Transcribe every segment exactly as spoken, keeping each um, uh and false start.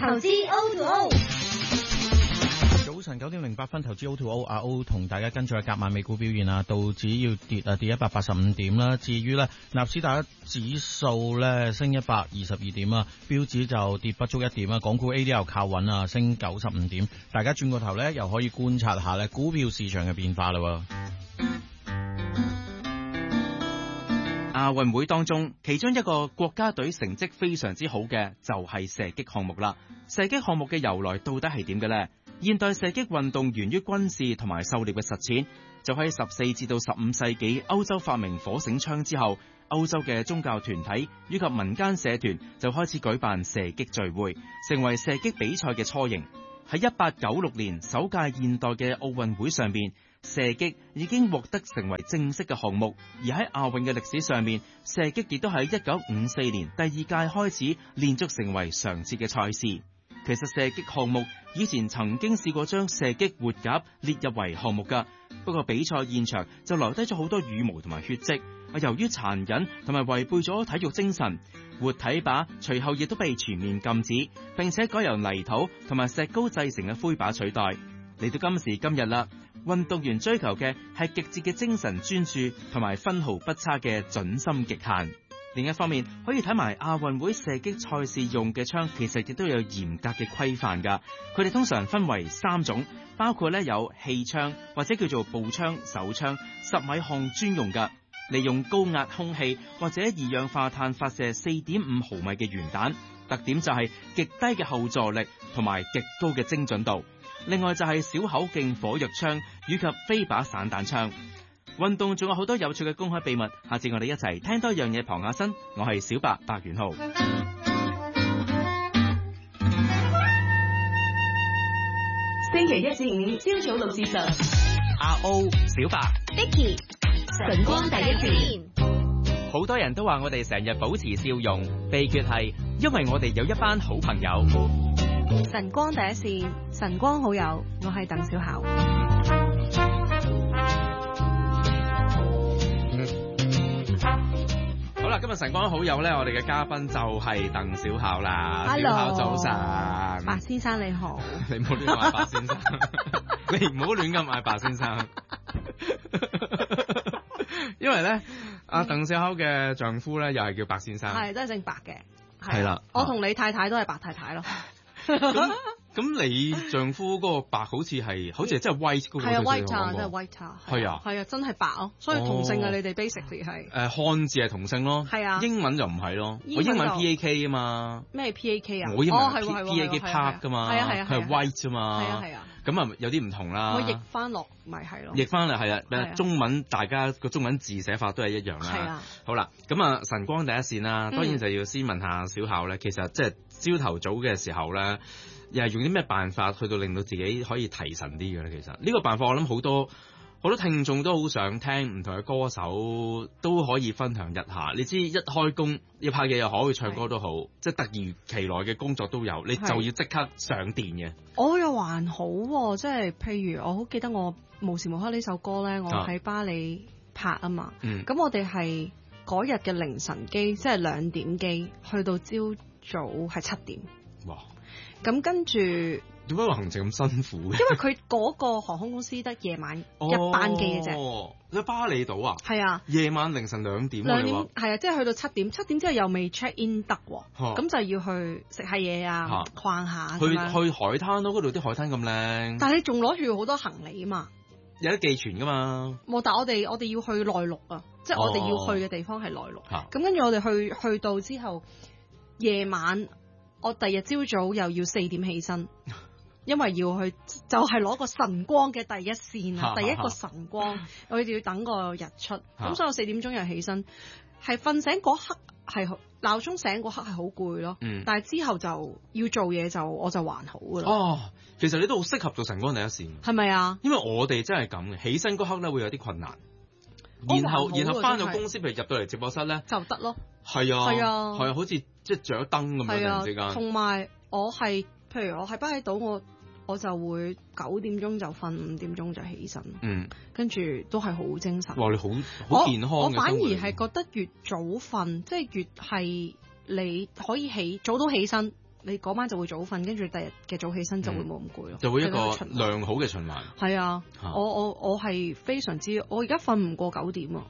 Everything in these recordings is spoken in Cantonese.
投資 O to O。 早晨九點零八分，投資 O to O， 阿 O 同大家跟住嘅隔晚美股表現啊，道指要跌啊，跌一百八十五點啦。至於咧納斯達克指數咧升一百二十二點啊，標指就跌不足一點啊。港股 A D R 靠穩啊，升九十五點。大家轉個頭咧，又可以觀察下咧股票市場嘅變化啦。 亞運會當中，其中一個國家隊成績非常之好嘅就係射擊項目啦。射擊項目嘅由來到底係點嘅呢？現代射擊運動源於軍事同埋狩獵嘅實踐，就喺十四至到十五世紀歐洲發明火繩槍之後，歐洲嘅宗教團體以及民間社團就開始舉辦射擊聚會，成為射擊比賽嘅雛形。喺一八九六年首屆現代嘅奧運會上面，射擊已經獲得成為正式嘅項目，而喺亞運嘅歷史上面，射擊亦都喺一九五四年第二屆開始連續成為常設嘅賽事。其實射擊項目以前曾經試過將射擊活鴿列入為項目㗎，不過比賽現場就留低咗好多羽毛同埋血跡。由於殘忍同埋違背咗體育精神，活體靶隨後亦都被全面禁止，並且改由泥土同埋石膏製成嘅灰靶取代。嚟到今時今日啦，運動員追求嘅係極致嘅精神專注同埋分毫不差嘅準心極限。另一方面，可以睇埋亞運會射擊賽事用嘅槍，其實亦都有嚴格嘅規範㗎。佢哋通常分為三種，包括咧有氣槍或者叫做步槍、手槍、十米項專用㗎，利用高壓空氣或者二氧化碳發射四點五毫米嘅圓彈，特點就係極低嘅後座力同埋極高嘅精準度。另外就係小口徑火藥槍以及飛靶散彈槍。運動仲有好多有趣嘅公開秘密，下次我哋一齊聽多樣嘢傍下身。我係小白白元浩。 星期一至五朝早六至十， 阿 O 小白 Vicky 晨光第一線。 好多人都話我哋成日保持笑容，秘訣係因為我哋有一班好朋友。 晨光第一線，晨光好友，我係鄧小巧。 好啦，今日晨光好友咧，我哋嘅嘉賓就係鄧小巧啦。 Hello， 小巧早晨。 白先生你好。 你唔好亂嗌白先生，你唔好亂咁嗌白先生。因為咧，阿鄧小巧嘅丈夫咧，又係叫白先生。 係，都係姓白嘅。 係啦， 我同你太太都係白太太咯。 咁咁，你丈夫嗰個白好似係，好似係真係 white 嗰個。 係啊 white 啊，真係 white 啊。 係啊， 係啊，真係白咯。所以同性啊，你哋 basically 係。 誒，漢字係同性咯。 係啊。英文就唔係咯。我英文 P A K 啊嘛。 咩 P A K 啊？ 我英文 P A K Park 噶嘛。 係啊係啊。 佢係 white 啫嘛。 係啊係啊。 咁啊有啲唔同啦。 我譯翻落咪係咯。 譯翻嚟係啊，中文大家個中文字寫法都係一樣啦。 係啊。 好啦，咁啊晨光第一線啦，當然就要先問下小巧咧。其實即係朝頭早嘅時候咧，又係用啲咩辦法去到令到自己可以提神啲嘅咧？其實呢個辦法我諗好多好多聽眾都好想聽，唔同嘅歌手都可以分享一下。你知一開工要拍嘢又好，要唱歌都好，即係突如其來嘅工作都有，你就要即刻上電嘅。 我又還好喎，即係譬如我好記得我無時無刻呢首歌咧，我喺巴黎拍啊嘛。嗯。咁我哋係嗰日嘅凌晨機，即係兩點機，去到朝早係七點。哇！咁跟住點解個行程咁辛苦嘅？ 因為佢嗰個航空公司得夜晚一班機嘅啫。 哦，喺巴厘島啊？ 係啊。夜晚凌晨兩點。 兩點係啊，即係去到七點，七點之後又未 check in 得喎，咁就要去食下嘢啊，逛下。 去去海灘咯，嗰度啲海灘咁靚。 但係你仲攞住好多行李啊嘛？ 有得寄存噶嘛？ 冇，但係我哋我哋要去內陸啊，即係我哋要去嘅地方係內陸。咁跟住我哋去去到之後，夜晚。我第日朝早又要四點起身，因為要去就係、是、攞個晨光嘅第一線啊，第一個晨光，我哋要等個日出，咁所以我四點鐘又起身，係瞓醒嗰刻係鬧鐘醒嗰刻係好攰咯，嗯、但係之後就要做嘢就我就還好噶啦。哦， 其實你都好適合做晨光第一線， 係咪啊？ 因為我哋真係咁嘅，起身嗰刻咧會有啲困難。然後然後翻到公司，譬如入到嚟直播室咧， 就得咯。 係啊， 係啊， 係啊，好似即係着咗燈咁樣突然之間。 同埋我係，譬如我係巴厘島，我我就會九點鐘就瞓，五點鐘就起身。嗯，跟住都係好精神。 哇，你好好健康嘅。 我我反而係覺得越早瞓，即係越係你可以起早到起身， 你嗰晚就會早瞓，跟住第日嘅早起身就會冇咁攰咯， 就會一個良好嘅循環。 係啊，啊我我我係非常之，我而家瞓唔過九點啊。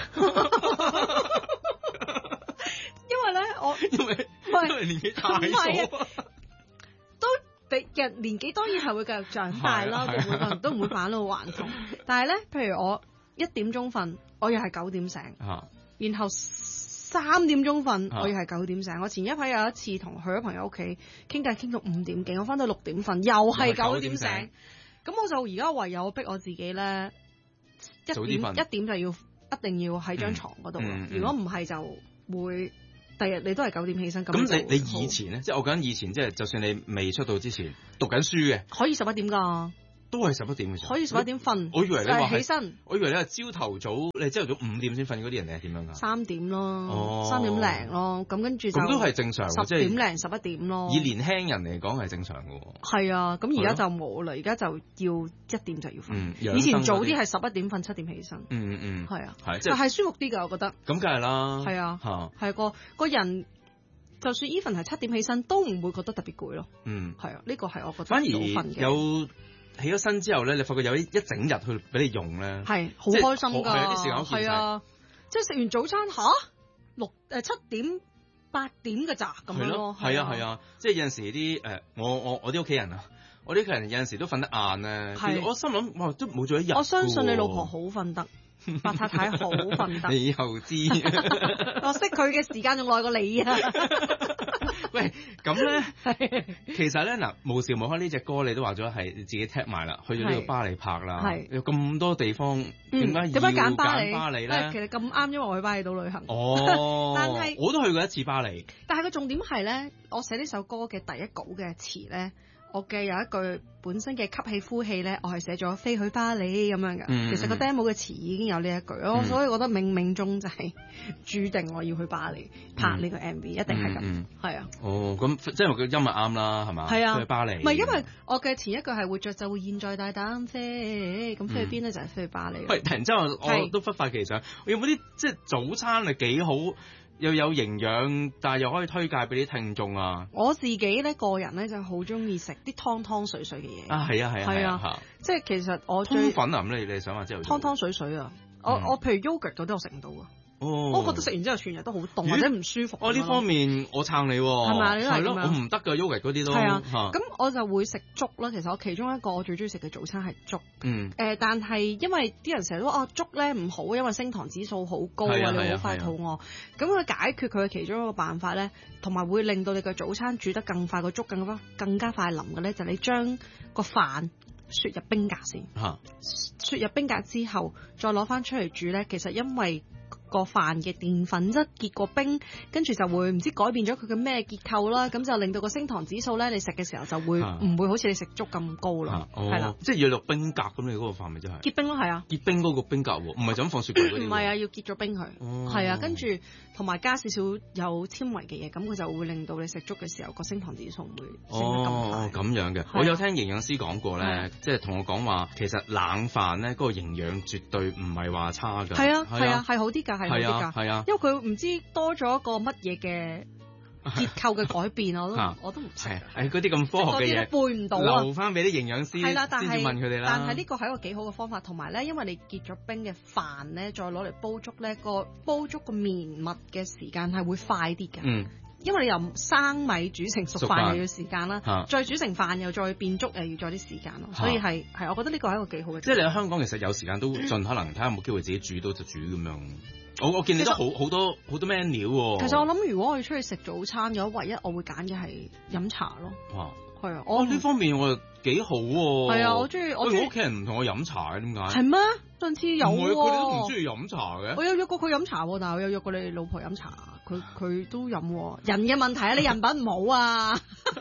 因為咧，我因為因為年紀太早， 都比人年紀當然係會繼續長大啦，都唔會都唔會返老還童。但係咧，譬如我一點鐘瞓，我又係九點醒，啊、然後三點鐘瞓，我又係九點醒。啊、我前一排有一次同去咗朋友屋企傾偈，傾到五點幾，我翻到六點瞓，又係九點醒。咁我就而家唯有逼我自己咧，一點一點就要一定要喺張床嗰度。嗯嗯、如果唔係就會。第日你都係九點起身，咁咁你你以前咧，即係我講緊以前，即係就算你未出道之前讀緊書嘅， 可以十一點㗎， 都係十一點嘅時候， 可以十一點瞓。 我以為你話起身， 我以為你係朝頭早，你朝頭早五點先瞓嗰啲人，你係點樣㗎？ 三點咯，三點零咯，咁跟住就咁都係正常， 十點零十一點咯。 以年輕人嚟講係正常㗎喎。 係啊，咁而家就冇啦，而家就要一點就要瞓。以前早啲係十一點瞓，七點起身。嗯嗯嗯，係啊，係，但係舒服啲㗎，我覺得。 咁梗係啦。 係啊，係個個人。就算 even 係七點起身，都唔會覺得特別攰咯。嗯，係啊，呢個係我覺得反而有起咗身之後咧，你發覺有一一整日去俾你用咧，係好開心㗎。係啲時間係啊， 即係食完早餐吓六誒七點八點嘅咋咁樣咯。 係啊係啊，即係有陣時啲誒我我我啲屋企人啊，我啲屋企人有陣時都瞓得晏咧。其實我心諗哇，都冇咗一日。 我相信你老婆好瞓得。白太太好瞓得， 你又知？ 我識佢嘅時間仲耐過你啊！ 喂，咁咧，其實咧嗱，無時無刻呢隻歌你都話咗係自己踢埋啦，去咗呢個巴黎拍啦，有咁多地方，點解要揀巴黎咧？ 其實咁啱，因為我去巴厘島旅行。 哦， 但係我都去過一次巴黎。 但係個重點係咧，我寫呢首歌嘅第一稿嘅詞咧。我嘅有一句本身嘅吸氣呼氣咧，我係寫咗飛去巴黎咁樣嘅。嗯、其實個 demo 嘅詞已經有呢一句咯，嗯、所以我覺得冥冥中就係注定我要去巴黎拍呢個 M V，、嗯、一定係咁。係、嗯嗯、啊。哦，咁即係個音樂啱啦，係嘛？係啊。去巴黎。唔係因為我嘅前一句係活着就會現在大膽飛，咁飛去邊咧就係飛去巴黎。喂、嗯，突然之間我我都忽發奇想，有冇啲即係早餐係幾好？又有營養，但係又可以推介俾啲聽眾啊！我自己咧個人咧就好中意食啲湯湯水水嘅嘢啊！係啊係啊係啊！啊即係其實我通粉啊咁，你你想話之後湯湯水水啊！我、嗯、我譬如 yogurt 嗰啲我食唔到啊！哦，我覺得食完之後全日都好凍或者唔舒服。我呢方面我撐你喎，係咪？係咯，我唔得㗎 yogurt 嗰啲都係啊。咁我就會食粥啦。其實我其中一個我最中意食嘅早餐係粥。嗯。誒，但係因為啲人成日都話啊粥咧唔好，因為升糖指數好高啊，你好快肚餓。咁佢解決佢嘅其中一個辦法咧，同埋會令到你嘅早餐煮得更快，個粥更加更加快腍嘅咧，就係你將個飯雪入冰格先。嚇。雪入冰格之後，再攞翻出嚟煮咧，其實因為個飯嘅澱粉質結過冰，跟住就會唔知改變咗佢嘅咩結構啦，咁就令到個升糖指數咧，你食嘅時候就會唔會好似你食粥咁高咯，係啦，即係要落冰格咁，你嗰個飯咪真係結冰咯，係啊，結冰嗰個冰格喎，唔係就咁放雪櫃嗰啲，唔係啊，要結咗冰佢，係啊，跟住同埋加少少有纖維嘅嘢，咁佢就會令到你食粥嘅時候個升糖指數唔會升得咁快。哦，咁樣嘅，我有聽營養師講過咧，即係同我講話，其實冷飯咧嗰個營養絕對唔係話差㗎，係啊，係啊，係好啲㗎。係啊，係啊，因為佢唔知多咗一個乜嘢嘅結構嘅改變，我都我都唔識。係嗰啲咁科學嘅嘢，背唔到啊！留翻俾啲營養師先至問佢哋啦。但係呢個係一個幾好嘅方法，同埋咧，因為你結咗冰嘅飯咧，再攞嚟煲粥咧，個煲粥個綿密嘅時間係會快啲嘅。嗯。因為你由生米煮成熟飯又要時間啦，飯再煮成飯又再變粥又要再啲時間咯，所以係係，我覺得呢個係一個幾好嘅。即係你喺香港其實有時間都盡可能睇下有冇機會自己煮到就煮咁樣。我我見你都好好多好多 menu 喎。其實我諗如果我要出去食早餐嘅話，唯一我會揀嘅係飲茶咯。哇，係啊，我呢方面我幾好喎。係啊，我中意我屋企人唔同我飲茶嘅，點解？係咩？上次有喎。佢哋都唔中意飲茶嘅。我有約過佢飲茶，但係我有約過你老婆飲茶。佢佢都飲喎，人嘅問題啊！你人品唔好啊！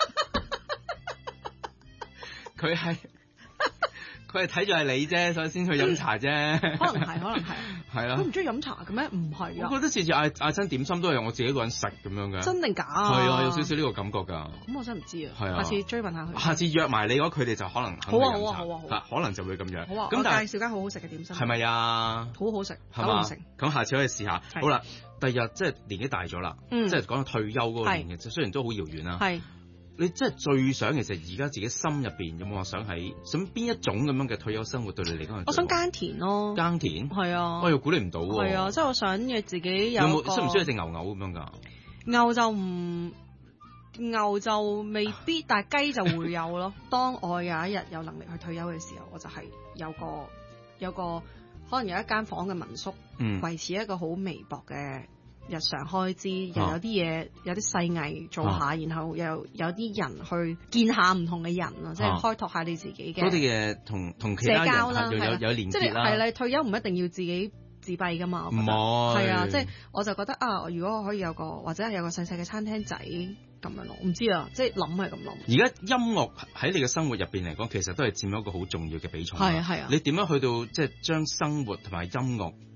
佢係佢係睇住係你啫，所以先去飲茶啫。可能係，可能係。係啊。佢唔中意飲茶嘅咩？唔係啊。我覺得次次嗌嗌親點心都係我自己一個人食咁樣嘅。真定假啊？係啊，有少少呢個感覺㗎。咁我真係唔知啊。係啊。下次追問下佢。下次約埋你嗰，佢哋就可能好啊好啊好啊好啊，可能就會咁樣。好啊。咁但係介紹間好好食嘅點心。係咪啊？好好食，好好食。咁下次可以試下。好啦。第日即係年紀大咗啦，即係講到退休嗰個年紀，雖然都好遙遠啦。係你真係最想其實而家自己心入邊有冇話想喺想邊一種咁樣嘅退休生活對你嚟講？ 我想耕田咯， 耕田係啊， 我又估你唔到喎。 係啊，即係我想嘅自己有。 有冇需唔需要隻牛牛咁樣㗎？ 牛就唔牛就未必，但係雞就會有咯。當我有一日有能力去退休嘅時候，我就係有個有個可能有一間房嘅民宿， 嗯、 維持一個好微薄嘅日常開支，又有啲嘢、啊、有啲細藝做下，啊、然後又有啲人去見下唔同嘅人啊，即係開拓下你自己嘅。 嗰啲嘢同同其他人有有有連結啦。 係啦，退休唔一定要自己自閉噶嘛，我覺得係啊，即係我就覺得啊，如果我可以有個或者係有個細細嘅餐廳仔咁樣咯，唔知啊，即係諗係咁諗。 而家音樂喺你嘅生活入邊嚟講，其實都係佔咗一個好重要嘅比重。 係啊係啊， 你點樣去到即係將生活同埋音樂